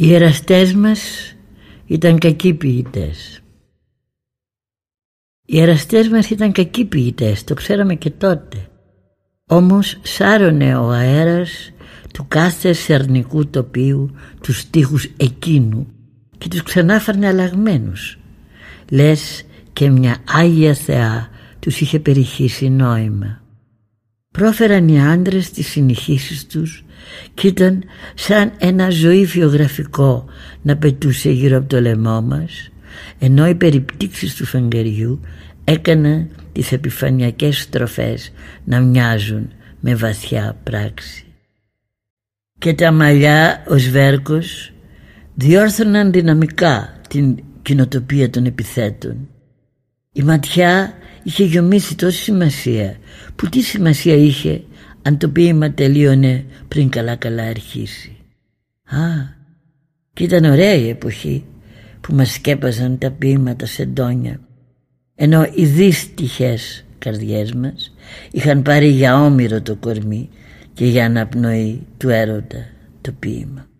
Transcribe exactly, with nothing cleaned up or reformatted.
Οι εραστές μας ήταν κακοί ποιητές. Οι εραστές μας ήταν κακοί ποιητές, το ξέραμε και τότε. Όμως σάρωνε ο αέρας του κάθε σερνικού τοπίου τους στίχους εκείνου και τους ξανάφερνε αλλαγμένους. Λες και μια Άγια Θεά τους είχε περιχύσει νόημα. Πρόφεραν οι άντρες τις συνεχίσεις τους και ήταν σαν ένα ζωήφιο γραφικό να πετούσε γύρω από το λαιμό μας, ενώ οι περιπτύξεις του φεγγαριού έκαναν τις επιφανειακές στροφές να μοιάζουν με βαθιά πράξη. Και τα μαλλιά ως βέρκος διόρθωναν δυναμικά την κοινοτοπία των επιθέτων. Η ματιά είχε γεμίσει τόση σημασία που τι σημασία είχε αν το ποίημα τελείωνε πριν καλά καλά αρχίσει. Α, και ήταν ωραία η εποχή που μας σκέπαζαν τα ποίηματα σε ντόνια, ενώ οι δύστιχες καρδιές μας είχαν πάρει για όμηρο το κορμί και για αναπνοή του έρωτα το ποίημα.